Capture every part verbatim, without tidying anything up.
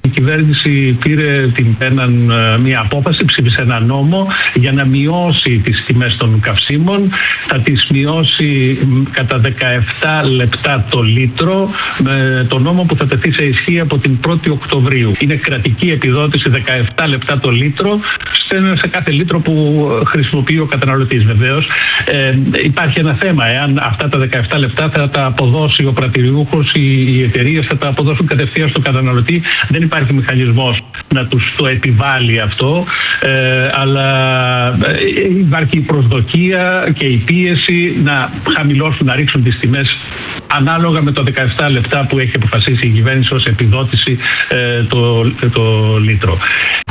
Η κυβέρνηση πήρε την, έναν, μια απόφαση, ψήφισε ένα νόμο για να μειώσει τις τιμές των καυσίμων. Θα τις μειώσει κατά δεκαεπτά λεπτά το λίτρο με το νόμο που θα τεθεί σε ισχύ από την πρώτη Οκτωβρίου. Είναι κρατική επιδότηση δεκαεπτά λεπτά το λίτρο σε κάθε λίτρο που χρησιμοποιεί ο καταναλωτής. Βεβαίως ε, υπάρχει ένα θέμα, εάν αυτά τα δεκαεπτά λεπτά θα τα αποδώσει ο πρατηριούχος, οι, οι εταιρείες θα τα αποδώσουν κατευθείαν στον καταναλωτή. Δεν υπάρχει μηχανισμός να τους το επιβάλλει αυτό, ε, αλλά υπάρχει η προσδοκία και η πίεση να χαμηλώσουν, να ρίξουν τις τιμές ανάλογα με το δεκαεπτά λεπτά που έχει αποφασίσει η κυβέρνηση ως επιδότηση ε, το, το λίτρο.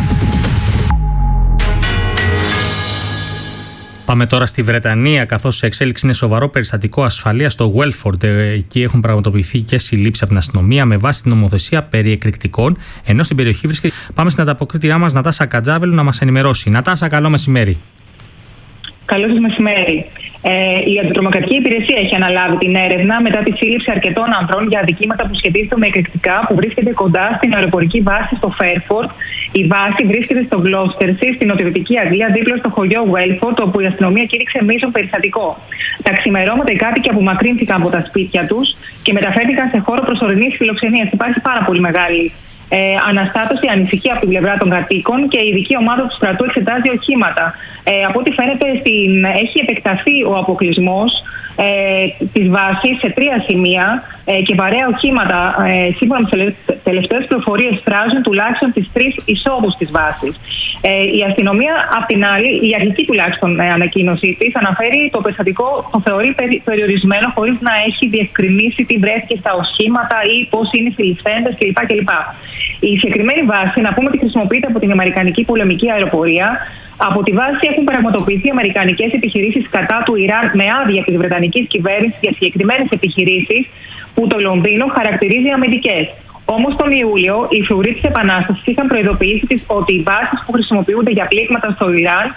Πάμε τώρα στη Βρετανία, καθώς σε εξέλιξη είναι σοβαρό περιστατικό ασφαλείας στο Welford. Εκεί έχουν πραγματοποιηθεί και συλλήψεις από την αστυνομία με βάση την νομοθεσία περί εκρηκτικών, ενώ στην περιοχή βρίσκεται. Πάμε στην ανταποκρίτηριά μας Νατάσα Κατζάβελου να μας ενημερώσει. Νατάσα, καλό μεσημέρι. Καλό σας μεσημέρι. Ε, η Αντιτρομοκρατική Υπηρεσία έχει αναλάβει την έρευνα μετά τη σύλληψη αρκετών ανδρών για αδικήματα που σχετίζονται με εκρηκτικά που βρίσκεται κοντά στην αεροπορική βάση στο Fairford. Η βάση βρίσκεται στο Gloucestershire, στην νοτιοδυτική Αγγλία, δίπλα στο χωριό Welford, όπου η αστυνομία κήρυξε μείζον περιστατικό. Τα ξημερώματα οι κάτοικοι απομακρύνθηκαν από τα σπίτια τους και μεταφέρθηκαν σε χώρο προσωρινής φιλοξενίας. Υπάρχει πάρα πολύ μεγάλη Ε, αναστάτωση, ανησυχία από την πλευρά των κατοίκων και η ειδική ομάδα του στρατού εξετάζει οχήματα. Ε, από ό,τι φαίνεται, στην, έχει επεκταθεί ο αποκλεισμός ε, της βάσης σε τρία σημεία ε, και βαρέα οχήματα, ε, σύμφωνα με τις τελευταίες πληροφορίες, φράζουν τουλάχιστον τις τρεις εισόδους της βάσης. Ε, η αστυνομία, απ' την άλλη, η αρχική τουλάχιστον ε, ανακοίνωσή της, αναφέρει το περιστατικό, το θεωρεί περι, περιορισμένο, χωρίς να έχει διευκρινίσει τι βρέθηκε στα οχήματα ή πώς είναι οι συλληφθέντες κλπ. κλπ. Η συγκεκριμένη βάση, να πούμε ότι χρησιμοποιείται από την Αμερικανική πολεμική αεροπορία. Από τη βάση έχουν πραγματοποιηθεί αμερικανικές επιχειρήσεις κατά του Ιράν με άδεια της Βρετανικής κυβέρνησης για συγκεκριμένες επιχειρήσεις που το Λονδίνο χαρακτηρίζει αμυντικές. Όμως τον Ιούλιο, οι φρουροί της Επανάστασης είχαν προειδοποιήσει ότι οι βάσεις που χρησιμοποιούνται για πλήγματα στο Ιράν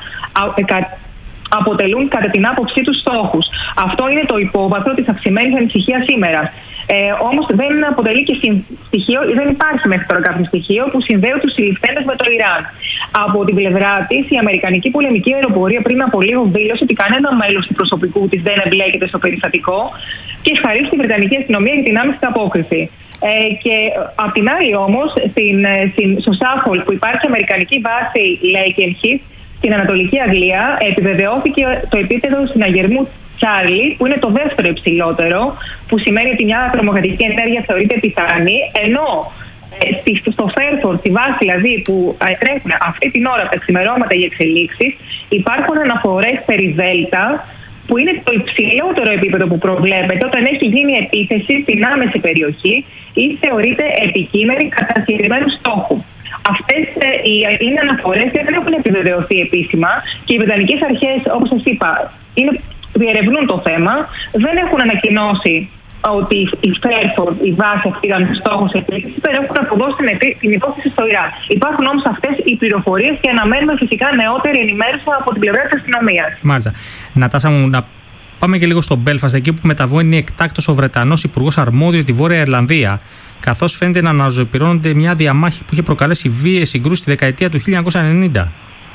αποτελούν κατά την άποψή τους στόχους. Αυτό είναι το υπόβαθρο της αυξημένης ανησυχίας σήμερα. Ε, όμως δεν αποτελεί και στοιχείο, δεν υπάρχει μέχρι τώρα κάποιο στοιχείο που συνδέει τους συλληφθέντες με το Ιράν. Από την πλευρά της, η Αμερικανική πολεμική αεροπορία πριν από λίγο δήλωσε ότι κανένα μέλος του προσωπικού της δεν εμπλέκεται στο περιστατικό και ευχαρίστησε τη Βρετανική αστυνομία για την άμεση απόκριση. Ε, και απ' την άλλη όμως, στην, στην, στο Σάφολ που υπάρχει αμερικανική βάση Lakenheath, στην Ανατολική Αγγλία, επιβεβαιώθηκε το επίπεδο συναγερμού Charlie, που είναι το δεύτερο υψηλότερο, που σημαίνει ότι μια τρομοκρατική ενέργεια θεωρείται πιθανή, ενώ ε, στο Fairford, τη βάση δηλαδή που τρέχουν αυτή την ώρα τα ξημερώματα οι εξελίξεις, υπάρχουν αναφορές περί Δέλτα, που είναι το υψηλότερο επίπεδο που προβλέπεται όταν έχει γίνει επίθεση στην άμεση περιοχή ή θεωρείται επικείμενη κατά συγκεκριμένου στόχου. Αυτές ε, είναι αναφορές και δεν έχουν επιβεβαιωθεί επίσημα και οι βρετανικές αρχές, όπως σας είπα, είναι, διερευνούν το θέμα, δεν έχουν ανακοινώσει ότι η Fairford, η βάση αυτή ήταν στόχος επίθεσης, δεν έχουν αποδώσει την υπόθεση στο Ιράν. Υπάρχουν όμως αυτές οι πληροφορίες και αναμένουμε φυσικά νεότερη ενημέρωση από την πλευρά της αστυνομίας. Μάλιστα. Νατάσα μου, να πάμε και λίγο στο Belfast, εκεί που μεταβώνει εκτάκτος ο Βρετανός Υπουργός Αρμόδιος τη Βόρεια Ιρλανδία, καθώς φαίνεται να αναζωπυρώνονται μια διαμάχη που είχε προκαλέσει βίαιες συγκρούσεις στη δεκαετία του χίλια εννιακόσια ενενήντα.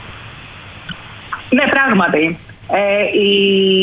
Ναι, πράγματι. Ε, η...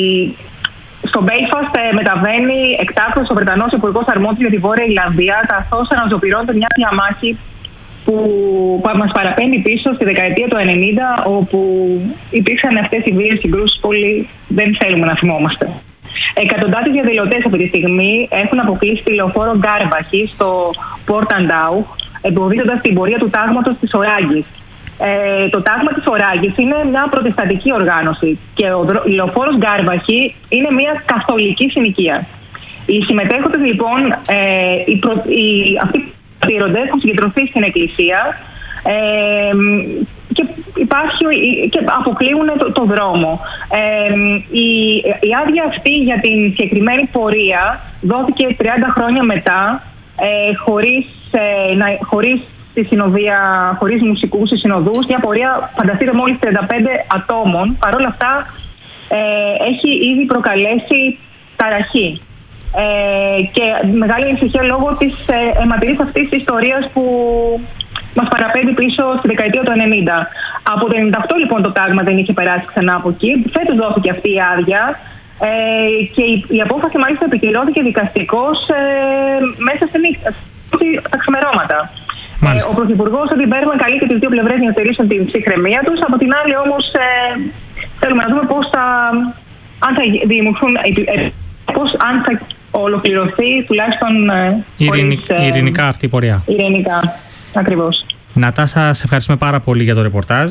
Στο Belfast ε, μεταβαίνει εκτάκτος ο Βρετανός Υπουργός Αρμόδιος για τη Βόρεια Ιρλανδία, καθώς αναζωπυρώνεται μια διαμάχη που, που μας παραπέμπει πίσω στη δεκαετία του ενενήντα, όπου υπήρξαν αυτές οι βίαιες συγκρούσεις που όλοι δεν θέλουμε να θυμόμαστε. Εκατοντάδες διαδηλωτές αυτή τη στιγμή έχουν αποκλείσει τη λεωφόρο Γκάρμπαχη στο Πόρταντάου, εμποδίζοντας την πορεία του τάγματος της Οράγκης. Ε, το τάγμα της Οράγκης είναι μια προτεσταντική οργάνωση και ο λεωφόρος Γκάρμπαχη είναι μια καθολική συνοικία. Οι συμμετέχοντες λοιπόν, ε, οι προ, οι, αυτοί οι πυροντές έχουν συγκεντρωθεί στην εκκλησία ε, και, υπάρχει, και αποκλείουν το, το δρόμο. Ε, η, η άδεια αυτή για την συγκεκριμένη πορεία δόθηκε τριάντα χρόνια μετά, ε, χωρίς, ε, να, χωρίς στη συνοδεία, χωρίς μουσικούς ή συνοδούς, μια πορεία, φανταστείτε, μόλις τριάντα πέντε ατόμων. Παρ' όλα αυτά ε, έχει ήδη προκαλέσει ταραχή ε, και μεγάλη ανησυχία λόγω της ε, αιματηρής αυτής της ιστορίας που μας παραπέμπει πίσω στη δεκαετία του ενενήντα. Από το ενενήντα οκτώ λοιπόν το τάγμα δεν είχε περάσει ξανά από εκεί. Φέτος δόθηκε αυτή η άδεια. Ε, και η, η απόφαση μάλιστα επικυρώθηκε δικαστικώς ε, μέσα στη νύχτα, στα ξημερώματα. Ε, ο Πρωθυπουργός ότι Μπέρμαν καλεί και τις δύο πλευρές να διατηρήσουν την ψυχραιμία τους. Από την άλλη όμως ε, θέλουμε να δούμε πώς θα, αν θα δημιουργηθούν, ε, πώς, αν θα ολοκληρωθεί τουλάχιστον ε, Ειρηνικ, χωρίς, ε, ειρηνικά αυτή η πορεία. Ειρηνικά, ακριβώς. Νατάσα, σε ευχαριστούμε πάρα πολύ για το ρεπορτάζ.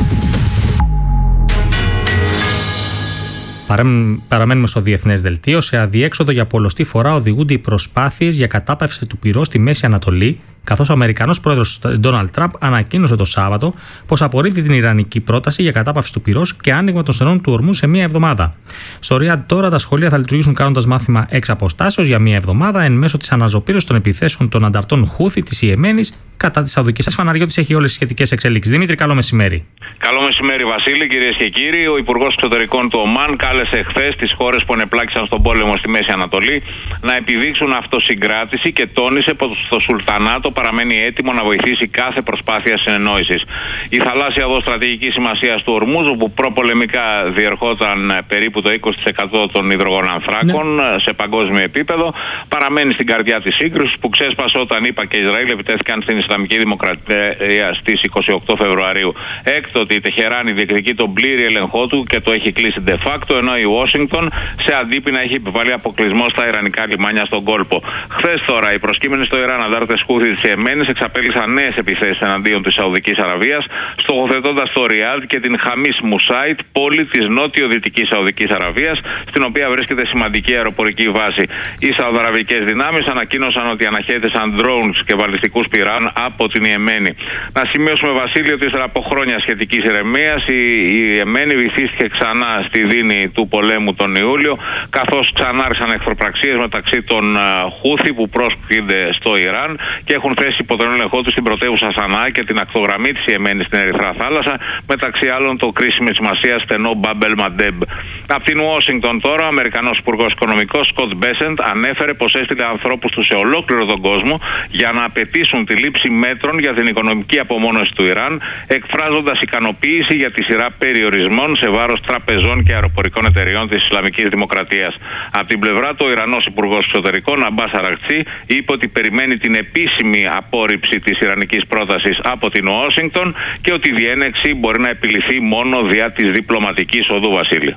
Παραμένουμε στο διεθνές δελτίο. Σε αδιέξοδο για πολλοστή φορά οδηγούνται οι προσπάθειες για κατάπαυση του πυρός στη Μέση Ανατολή, καθώς ο Αμερικανός πρόεδρος Ντόναλντ Τραμπ ανακοίνωσε το Σάββατο πως απορρίπτει την Ιρανική πρόταση για κατάπαυση του πυρός και άνοιγμα των στενών του ορμού σε μία εβδομάδα. Στο Ριάντ τώρα τα σχολεία θα λειτουργήσουν κάνοντας μάθημα εξ αποστάσεως για μία εβδομάδα εν μέσω της αναζωπήρωσης των επιθέσεων των ανταρτών Χούθη της Ιεμένης κατά της Σαουδικής. Φαναριώτης έχει όλες τις σχετικές εξελίξεις. Δημήτρη, καλό μεσημέρι. Καλό μεσημέρι, Βασίλη, κυρίες και κύριοι. Ο Υπουργός Εξωτερικών του Ομάν κάλεσε χθες τις χώρες που ενεπλάκησαν στον πόλεμο στη Μέση Ανατολή να επιδείξουν αυτοσυγκράτηση και τόνισε πως το Σουλτανάτο παραμένει έτοιμο να βοηθήσει κάθε προσπάθεια συνεννόησης. Η θαλάσσια οδός στρατηγικής σημασίας του Ορμούζ, όπου προπολεμικά διερχόταν περίπου το είκοσι τοις εκατό των υδρογονανθράκων ναι. σε παγκόσμιο επίπεδο, παραμένει στην καρδιά της σύγκρουσης που ξέσπασε όταν ΗΠΑ και Ισραήλ επιτέθηκαν στην Ισλαμική Δημοκρατία στις είκοσι οκτώ Φεβρουαρίου. Έκτοτε η Τεχεράνη διεκδικεί τον πλήρη έλεγχό του και το έχει κλείσει de facto, ενώ η Ουάσιγκτον σε αντίπεινα έχει επιβάλει αποκλεισμό στα ιρανικά λιμάνια στον κόλπο. Χθες τώρα οι προσκύμενοι στο Ιράν αντάρτες Χούθη της Ιεμένης εξαπέλυσαν νέες επιθέσεις εναντίον της Σαουδικής Αραβίας, στοχοθετώντας το Ριάντ και την Χαμίς Μουσάιτ, πόλη της νότιο-δυτικής Σαουδικής Αραβίας, στην οποία βρίσκεται σημαντική αεροπορική βάση. Οι Σαουδαραβικές δυνάμεις ανακοίνωσαν ότι αναχέτησαν drones και βαλιστικούς πυράν από την Ιεμένη. Να σημειώσουμε, Βασίλειο, ότι ύστερα από χρόνια σχετικής ηρεμίας, η, η Ιεμένη βυθίστηκε ξανά στη δίνη του πολέμου τον Ιούλιο, καθώς ξανά άρχισαν εχθροπραξίες μεταξύ των uh, Χούθη που πρόσκυνται στο Ιράν και έχουν θέσει υπό τον έλεγχό του στην πρωτεύουσα Σανά και την ακτογραμμή της Ιεμένης στην Ερυθρά Θάλασσα, μεταξύ άλλων το κρίσιμη σημασία στενό Μπάμπελ Μαντέμπ. Από την Ουάσιγκτον τώρα, ο Αμερικανός Υπουργός Οικονομικός Σκοτ Μπέσεντ ανέφερε πως έστειλε ανθρώπους του σε ολόκληρο τον κόσμο για να απαιτήσουν τη λήψη μέτρων για την οικονομική απομόνωση του Ιράν, εκφράζοντας ικανοποίηση για τη σειρά περιορισμών σε βάρος τραπεζών και αεροπορικών εταιριών της Ισλαμικής Δημοκρατίας. Από την πλευρά του, ο Ιρανός Υπουργός Εξωτερικών Αμπάς Αρακτσί είπε ότι περιμένει την επίσημη απόρριψη της ιρανικής πρότασης από την Ουάσιγκτον και ότι η διένεξη μπορεί να επιληθεί μόνο διά της διπλωματικής οδού, Βασίλη.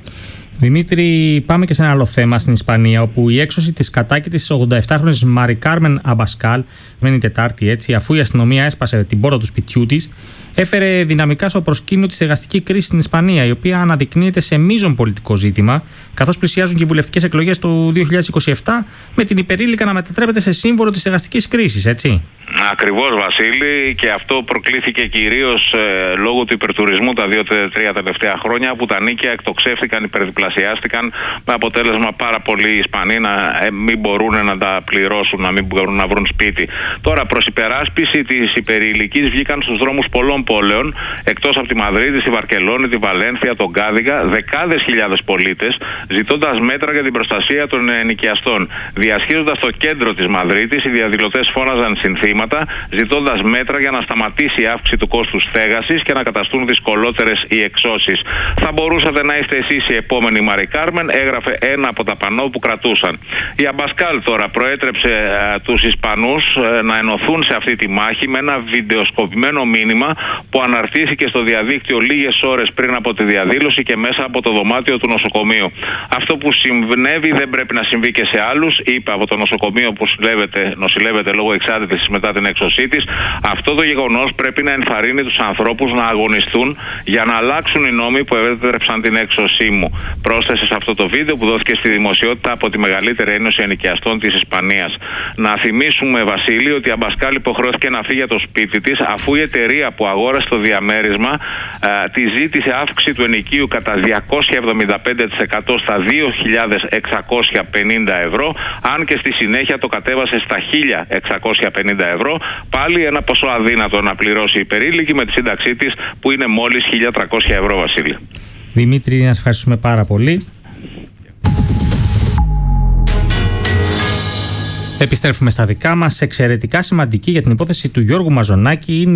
Δημήτρη, πάμε και σε ένα άλλο θέμα στην Ισπανία, όπου η έξωση της κατάκητης ογδοεπτάχρονης Μαρι Κάρμεν Αμπασκάλ, μένει Τετάρτη έτσι, αφού η αστυνομία έσπασε την πόρτα του σπιτιού της, έφερε δυναμικά στο προσκήνιο τη στεγαστική κρίση στην Ισπανία, η οποία αναδεικνύεται σε μείζον πολιτικό ζήτημα, καθώς πλησιάζουν και οι βουλευτικές εκλογές του δύο χιλιάδες είκοσι επτά, με την υπερήλικα να μετατρέπεται σε σύμβολο της στεγαστικής κρίσης, έτσι. Ακριβώς, Βασίλη, και αυτό προκλήθηκε κυρίως ε, λόγω του υπερτουρισμού τα δύο-τρία τελευταία χρόνια, που τα νίκια εκτοξεύτηκαν, υπερδιπλασιάστηκαν, με αποτέλεσμα πάρα πολλοί Ισπανοί να ε, μην μπορούν να τα πληρώσουν, να μην μπορούν να βρουν σπίτι. Τώρα, προς υπεράσπιση της υπερηλικής βγήκαν στους δρόμους πολλών πόλεων, εκτός από τη Μαδρίτη, τη Βαρκελόνη, τη Βαλένθια, τον Κάδιγα, δεκάδες χιλιάδες πολίτες, ζητώντας μέτρα για την προστασία των ενοικιαστών. Διασχίζοντας το κέντρο της Μαδρίτης, οι διαδηλωτές φώναζαν συνθήματα, ζητώντας μέτρα για να σταματήσει η αύξηση του κόστους στέγασης και να καταστούν δυσκολότερες οι εξώσεις. Θα μπορούσατε να είστε εσείς η επόμενη Μαρι Κάρμεν, έγραφε ένα από τα πανό που κρατούσαν. Η Αμπασκάλ τώρα προέτρεψε α, τους Ισπανούς α, να ενωθούν σε αυτή τη μάχη με ένα βιντεοσκοπημένο μήνυμα που αναρτήθηκε στο διαδίκτυο λίγες ώρες πριν από τη διαδήλωση και μέσα από το δωμάτιο του νοσοκομείου. Αυτό που συμβαίνει δεν πρέπει να συμβεί και σε άλλους, είπε από το νοσοκομείο που νοσηλεύεται λόγω εξάρτησης μετά την έξωσή της. Αυτό το γεγονός πρέπει να ενθαρρύνει τους ανθρώπους να αγωνιστούν για να αλλάξουν οι νόμοι που επέτρεψαν την έξωσή μου. Πρόσθεσε σε αυτό το βίντεο που δόθηκε στη δημοσιότητα από τη μεγαλύτερη ένωση ενοικιαστών της Ισπανίας. Να θυμίσουμε, Βασίλη, ότι η Αμπασκάλ υποχρεώθηκε να φύγει για το σπίτι της, αφού η εταιρεία που αγόρασε το διαμέρισμα α, τη ζήτησε αύξηση του ενοικίου κατά διακόσια εβδομήντα πέντε τοις εκατό στα δύο χιλιάδες εξακόσια πενήντα ευρώ, αν και στη συνέχεια το κατέβασε στα χίλια εξακόσια πενήντα ευρώ, πάλι ένα ποσό αδύνατο να πληρώσει η υπερήλικη με τη σύνταξή της που είναι μόλις χίλια τριακόσια ευρώ, Βασίλη. Δημήτρη, να σας ευχαριστούμε πάρα πολύ. Επιστρέφουμε στα δικά μας. Εξαιρετικά σημαντική για την υπόθεση του Γιώργου Μαζονάκη είναι